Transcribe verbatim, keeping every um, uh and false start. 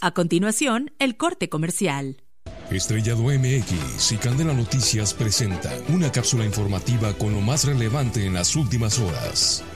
A continuación, el corte comercial. Estrellado M X y Candela Noticias presentan una cápsula informativa con lo más relevante en las últimas horas.